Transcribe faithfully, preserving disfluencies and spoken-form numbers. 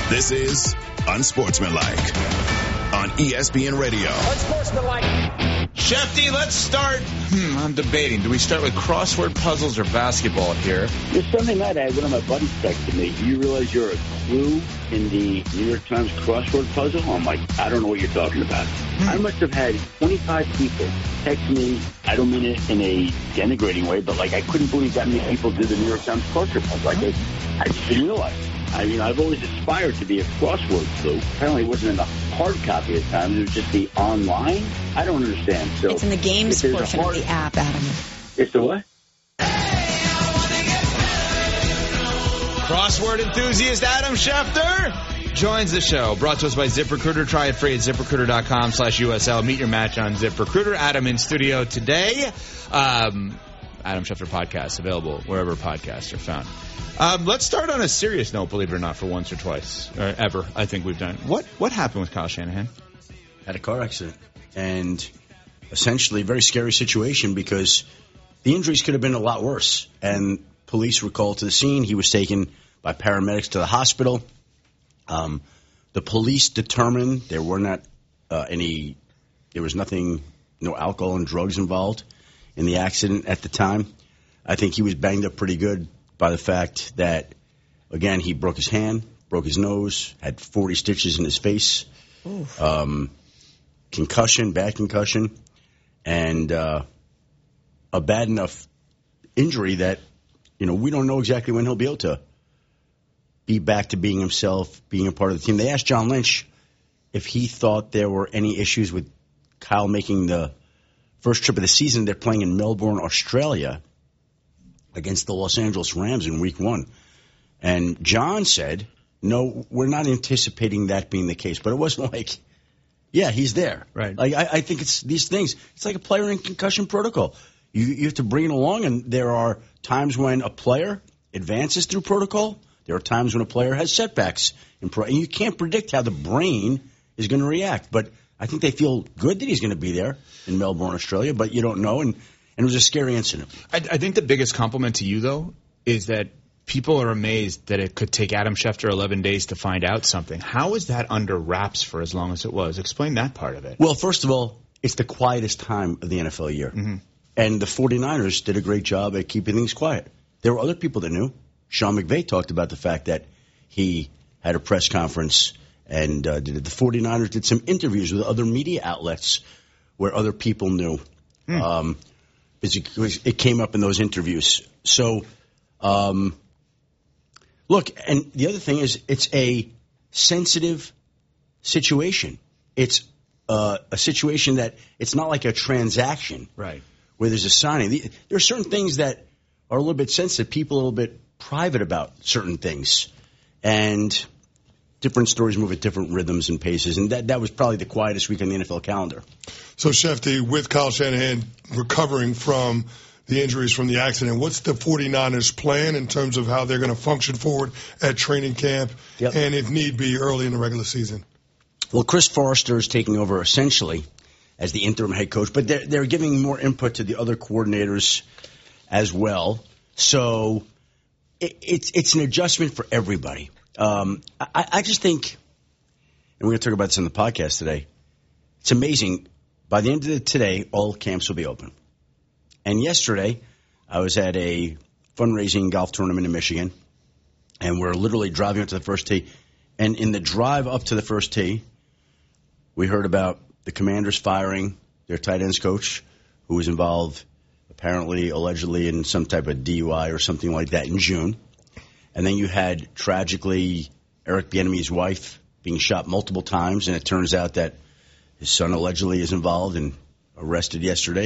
This is Unsportsmanlike on E S P N Radio. Unsportsmanlike. Shefty, let's start. Hmm, I'm debating. Do we start with crossword puzzles or basketball here? This Sunday night, I had one of my buddies texted me. Do you realize you're a clue in the New York Times crossword puzzle? I'm like, I don't know what you're talking about. Hmm. I must have had twenty-five people text me. I don't mean it in a denigrating way, but like I couldn't believe that many people did the New York Times crossword puzzle. Like I, I just didn't realize. I mean, I've always aspired to be a crossword clue. Apparently, it wasn't in the hard copy at times. It was just the online. I don't understand. So it's in the games portion hard, of the app, Adam. It's the what? Crossword enthusiast Adam Schefter joins the show. Brought to us by ZipRecruiter. Try it free at ZipRecruiter.com slash USL. Meet your match on ZipRecruiter. Adam in studio today. Um, Adam Schefter podcast available wherever podcasts are found. Um, let's start on a serious note, believe it or not, for once or twice, or ever, I think we've done. What what happened with Kyle Shanahan? Had a car accident. And essentially a very scary situation because the injuries could have been a lot worse. And police were called to the scene. He was taken by paramedics to the hospital. Um, the police determined there were not uh, any, there was nothing, no alcohol and drugs involved in the accident at the time. I think he was banged up pretty good by the fact that, again, he broke his hand, broke his nose, had forty stitches in his face, um, concussion, bad concussion, and uh, a bad enough injury that, you know, we don't know exactly when he'll be able to be back to being himself, being a part of the team. They asked John Lynch if he thought there were any issues with Kyle making the first trip of the season. They're playing in Melbourne, Australia, against the Los Angeles Rams in week one. And John said, no, we're not anticipating that being the case. But it wasn't like, yeah, he's there. Right. Like, I, I think it's these things. It's like a player in concussion protocol. You, you have to bring it along, and there are times when a player advances through protocol. There are times when a player has setbacks in pro, and you can't predict how the brain is going to react. But I think they feel good that he's going to be there in Melbourne, Australia, but you don't know. And And it was a scary incident. I, I think the biggest compliment to you, though, is that people are amazed that it could take Adam Schefter eleven days to find out something. How is that under wraps for as long as it was? Explain that part of it. Well, first of all, it's the quietest time of the N F L year. Mm-hmm. And the 49ers did a great job at keeping things quiet. There were other people that knew. Sean McVay talked about the fact that he had a press conference and uh, did it. The 49ers did some interviews with other media outlets where other people knew. Mm. Um It came up in those interviews. So, um, look, and the other thing is it's a sensitive situation. It's uh, a situation that it's not like a transaction, right? Where there's a signing. There are certain things that are a little bit sensitive. People are a little bit private about certain things, and different stories move at different rhythms and paces. And that, that was probably the quietest week on the N F L calendar. So, Shefty, with Kyle Shanahan recovering from the injuries from the accident, what's the 49ers plan in terms of how they're going to function forward at training camp yep. and, if need be, early in the regular season? Well, Chris Forrester is taking over essentially as the interim head coach, but they're, they're giving more input to the other coordinators as well. So it, it's it's an adjustment for everybody. Um, I, I just think, and we're going to talk about this in the podcast today, it's amazing. By the end of the today, all camps will be open. And yesterday, I was at a fundraising golf tournament in Michigan, and we're literally driving up to the first tee. And in the drive up to the first tee, we heard about the Commanders firing their tight ends coach, who was involved apparently, allegedly, in some type of D U I or something like that in June. And then you had, tragically, Eric Bieniemy's wife being shot multiple times, and it turns out that his son allegedly is involved and arrested yesterday.